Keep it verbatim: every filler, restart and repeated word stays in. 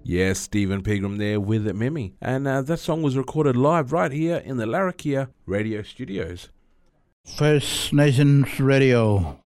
Yes, Stephen Pegram there with Mimi. And uh, that song was recorded live right here in the Larrakia radio studios. First Nations Radio.